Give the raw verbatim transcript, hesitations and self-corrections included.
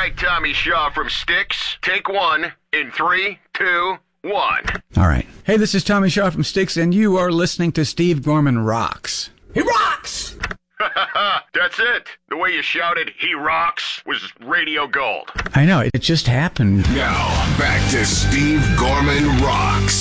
right, Tommy Shaw from Styx. Take one in three, two, one. All right. Hey, this is Tommy Shaw from Styx, and you are listening to Steve Gorman Rocks. He rocks! That's it. The way you shouted, "He rocks," was radio gold. I know. It just happened. Now, back to Steve Gorman Rocks.